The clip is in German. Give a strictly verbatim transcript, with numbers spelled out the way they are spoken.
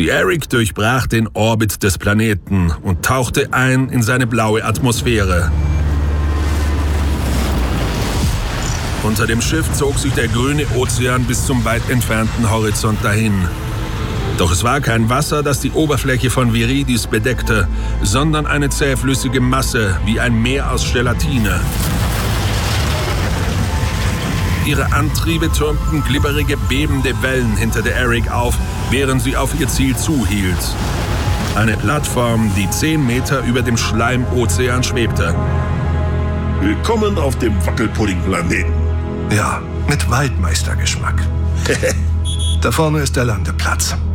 Die Erik durchbrach den Orbit des Planeten und tauchte ein in seine blaue Atmosphäre. Unter dem Schiff zog sich der grüne Ozean bis zum weit entfernten Horizont dahin. Doch es war kein Wasser, das die Oberfläche von Viridis bedeckte, sondern eine zähflüssige Masse wie ein Meer aus Gelatine. Ihre Antriebe türmten glibberige, bebende Wellen hinter der Erik auf, während sie auf ihr Ziel zuhielt. Eine Plattform, die zehn Meter über dem Schleimozean schwebte. Willkommen auf dem Wackelpudding-Planeten. Ja, mit Waldmeistergeschmack. Da vorne ist der Landeplatz.